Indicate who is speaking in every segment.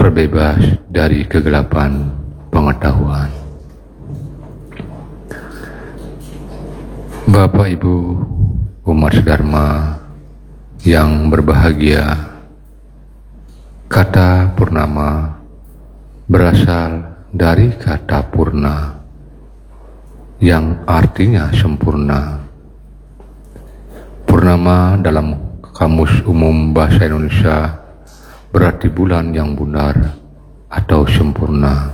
Speaker 1: terbebas dari kegelapan pengetahuan. Bapak Ibu umat sedharma yang berbahagia, kata purnama berasal dari kata purna yang artinya sempurna. Purnama dalam Kamus Umum Bahasa Indonesia berarti bulan yang bundar atau sempurna.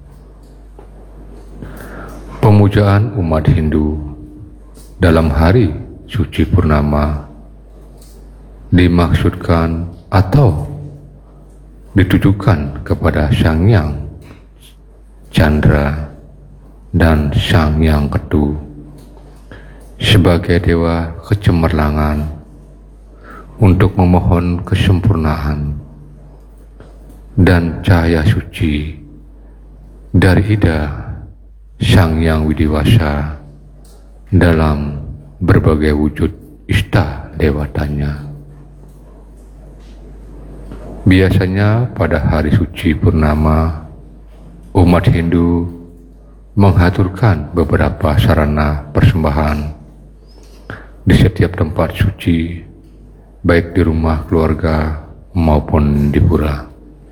Speaker 1: Pemujaan umat Hindu dalam hari suci purnama dimaksudkan atau ditujukan kepada Sang Hyang Chandra dan Sang Hyang Ketu sebagai dewa kecemerlangan untuk memohon kesempurnaan dan cahaya suci dari ida Sang Hyang Widiwasa dalam berbagai wujud ista dewatanya. Biasanya pada hari suci purnama, umat Hindu menghaturkan beberapa sarana persembahan di setiap tempat suci, baik di rumah keluarga maupun di pura.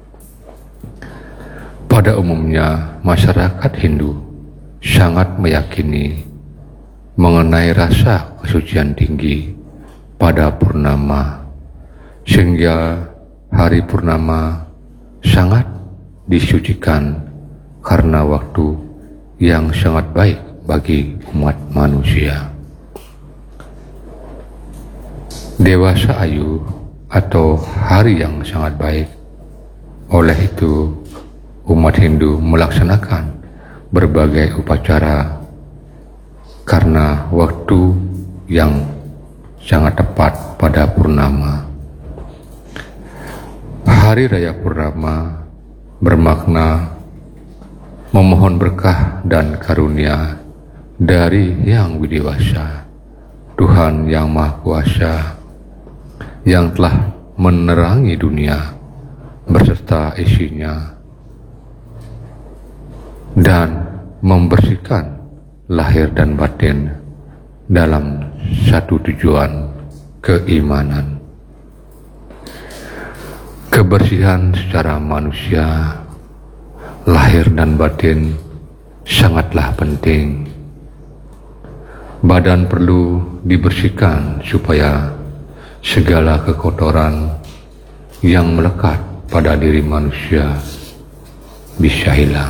Speaker 1: Pada umumnya, masyarakat Hindu sangat meyakini mengenai rasa kesucian tinggi pada purnama, sehingga hari purnama sangat disucikan karena waktu yang sangat baik bagi umat manusia. Dewasa Ayu atau hari yang sangat baik. Oleh itu, umat Hindu melaksanakan berbagai upacara karena waktu yang sangat tepat pada purnama. Hari Raya Purnama bermakna memohon berkah dan karunia dari Hyang Widiwasa, Tuhan yang Maha Kuasa, yang telah menerangi dunia beserta isinya dan membersihkan lahir dan batin dalam satu tujuan keimanan. Kebersihan secara manusia, lahir dan batin sangatlah penting. Badan perlu dibersihkan supaya segala kekotoran yang melekat pada diri manusia bisa hilang.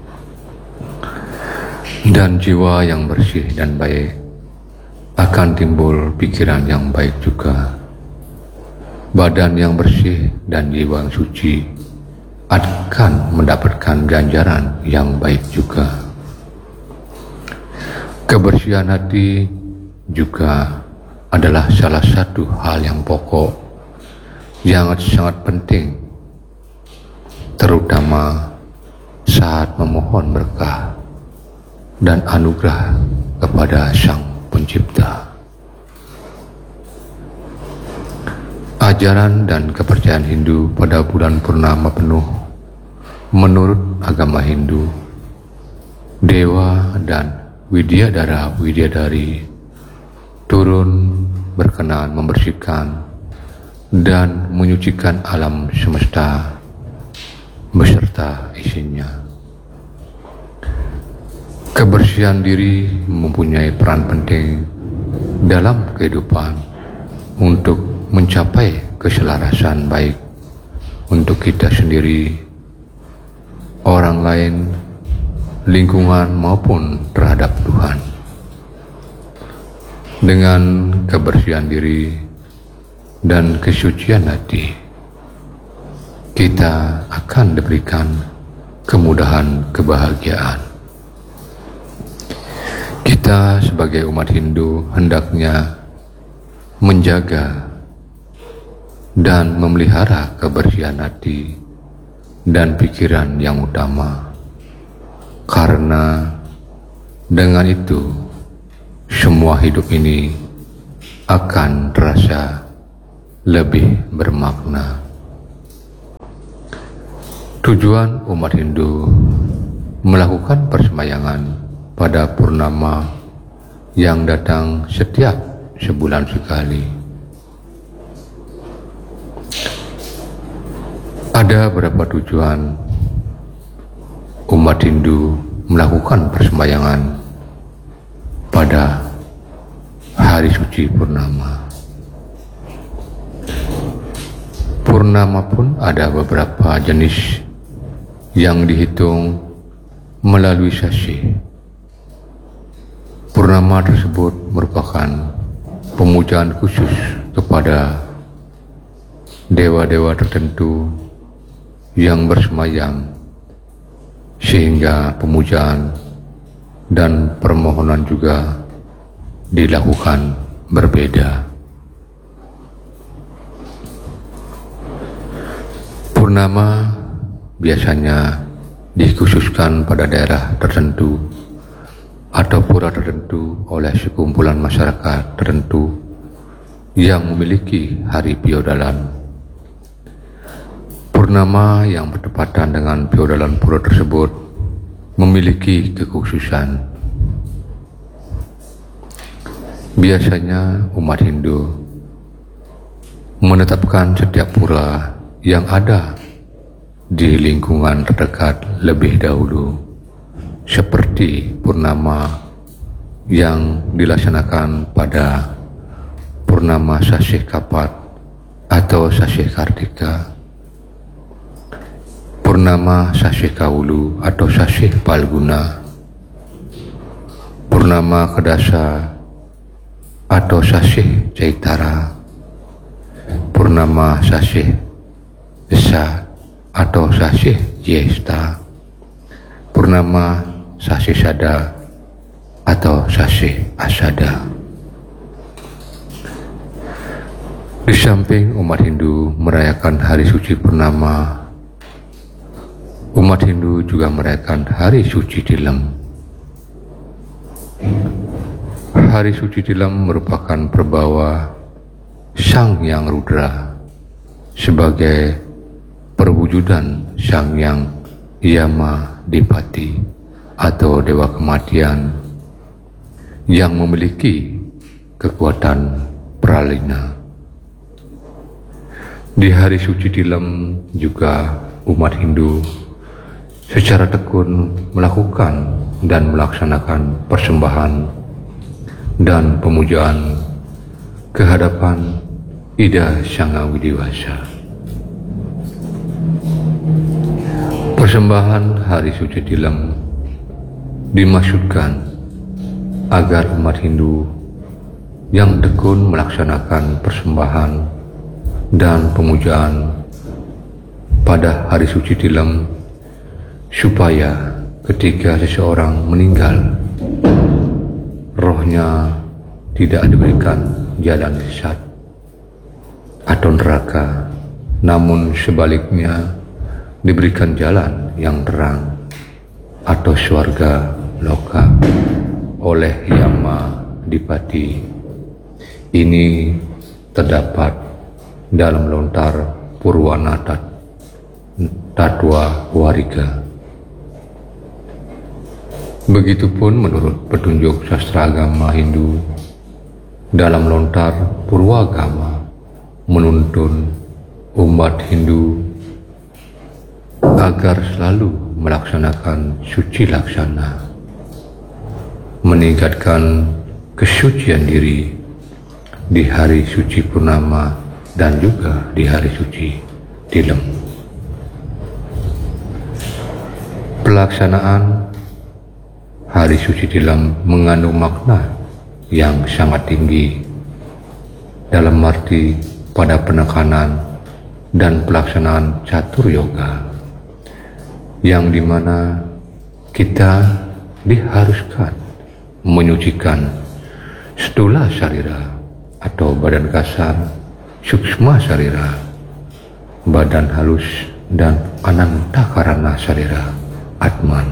Speaker 1: Dan jiwa yang bersih dan baik akan timbul pikiran yang baik juga. Badan yang bersih dan jiwa yang suci akan mendapatkan ganjaran yang baik juga. Kebersihan hati juga adalah salah satu hal yang pokok yang sangat penting, terutama saat memohon berkah dan anugerah kepada Sang Pencipta. Ajaran dan kepercayaan Hindu pada bulan purnama penuh. Menurut agama Hindu, dewa dan widyadara-widyadari turun berkenan membersihkan dan menyucikan alam semesta beserta isinya. Kebersihan diri mempunyai peran penting dalam kehidupan untuk mencapai keselarasan baik untuk kita sendiri, orang lain, lingkungan maupun terhadap Tuhan. Dengan kebersihan diri dan kesucian hati, kita akan diberikan kemudahan kebahagiaan. Kita sebagai umat Hindu hendaknya menjaga dan memelihara kebersihan hati dan pikiran yang utama, karena dengan itu semua hidup ini akan terasa lebih bermakna. Tujuan umat Hindu melakukan persembahyangan pada purnama yang datang setiap sebulan sekali. Ada beberapa tujuan umat Hindu melakukan persembahyangan pada hari suci purnama. Purnama pun ada beberapa jenis yang dihitung melalui sasi. Purnama tersebut merupakan pemujaan khusus kepada dewa-dewa tertentu yang bersemayam, sehingga pemujaan dan permohonan juga dilakukan berbeda. Purnama biasanya dikhususkan pada daerah tertentu atau pura tertentu oleh sekumpulan masyarakat tertentu yang memiliki hari piodalan. Purnama yang bertepatan dengan piodalan pura tersebut memiliki kekhususan. Biasanya umat Hindu menetapkan setiap pura yang ada di lingkungan terdekat lebih dahulu, seperti purnama yang dilaksanakan pada purnama Sasih Kapat atau Sasih Kartika, purnama Sasih Kawulu atau Sasih Palguna, purnama Kedasa atau Sasih Caitara, purnama Sasih Esa atau Sasih Jesta, purnama Sasih Sada atau Sasih Asada. Di samping umat Hindu merayakan hari suci purnama, umat Hindu juga merayakan hari suci Tilem. Hari suci Tilem merupakan perbawa Sang Yang Rudra sebagai perwujudan Sang Yang Yama Dipati atau Dewa Kematian yang memiliki kekuatan pralina. Di hari suci Tilem juga umat Hindu secara tekun melakukan dan melaksanakan persembahan dan pemujaan kehadapan Ida Sanga Widiwasa. Persembahan hari suci Tilem dimaksudkan agar umat Hindu yang tekun melaksanakan persembahan dan pemujaan pada hari suci Tilem, supaya ketika seseorang meninggal, rohnya tidak diberikan jalan sesat atau neraka, namun sebaliknya diberikan jalan yang terang atau swarga loka oleh Yama Dipati. Ini terdapat dalam lontar Purwana Tatwa Wariga. Begitupun menurut petunjuk sastra agama Hindu, dalam lontar Purwagama menuntun umat Hindu agar selalu melaksanakan suci laksana, meningkatkan kesucian diri di hari suci purnama dan juga di hari suci Tilem. Pelaksanaan hari suci Tilem mengandung makna yang sangat tinggi dalam arti pada penekanan dan pelaksanaan catur yoga, yang dimana kita diharuskan menyucikan stula sarira atau badan kasar, suksma sarira, badan halus, dan ananta karana sarira, atman.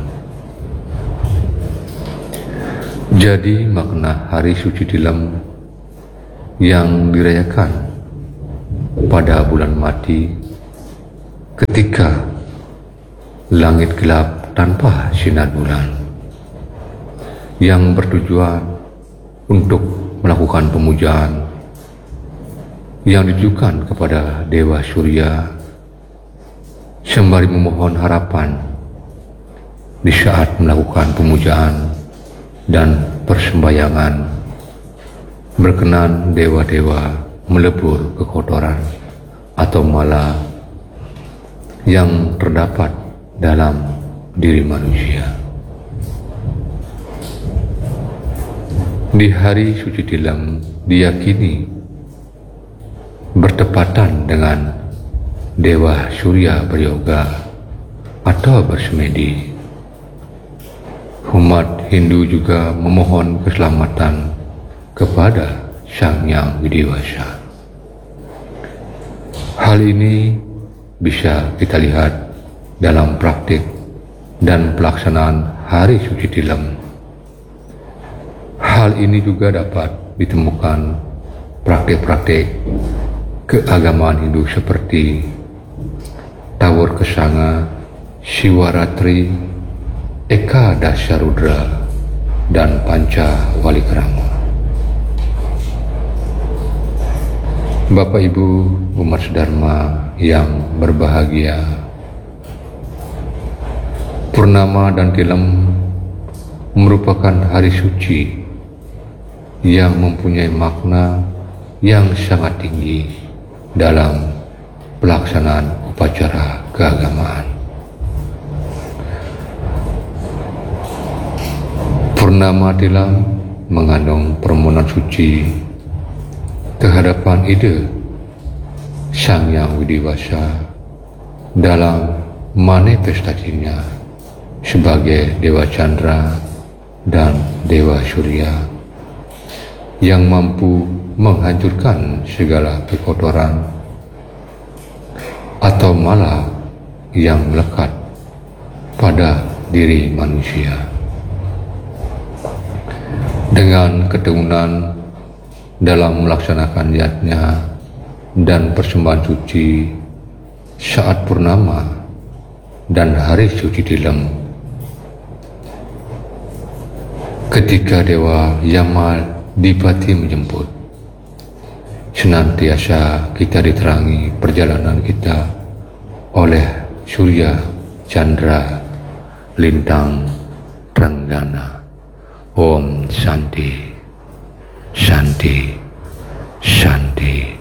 Speaker 1: Jadi makna hari suci Tilem yang dirayakan pada bulan Mati ketika langit gelap tanpa sinar bulan, yang bertujuan untuk melakukan pemujaan yang ditujukan kepada Dewa Surya, sembari memohon harapan di saat melakukan pemujaan dan persembahyangan, berkenan dewa-dewa melebur kekotoran atau mala yang terdapat dalam diri manusia. Di hari suci Tilem diyakini bertepatan dengan Dewa Surya beryoga atau bersemedi. Umat Hindu juga memohon keselamatan kepada Sang Yang Widiwasa. Hal ini bisa kita lihat dalam praktik dan pelaksanaan hari suci Tilem. Hal ini juga dapat ditemukan praktik-praktik keagamaan Hindu seperti Tawur Kesanga, Siwaratri, Eka Dasyarudra, dan Panca Walikrama. Bapak Ibu umat sedharma yang berbahagia, Purnama dan Tilem merupakan hari suci yang mempunyai makna yang sangat tinggi dalam pelaksanaan upacara keagamaan. Purnama Tilem mengandung permohonan suci kehadapan ide Sang Yang Widiwasa dalam manifestasinya sebagai Dewa Chandra dan Dewa Surya yang mampu menghancurkan segala kekotoran atau mala yang melekat pada diri manusia. Dengan ketekunan dalam melaksanakan niatnya dan persembahan suci saat purnama dan hari suci Tilem, ketika Dewa Yama Dipati menjemput, senantiasa kita diterangi perjalanan kita oleh Surya, Chandra, Lintang, Trenggana. Om Shanti, Shanti, Shanti.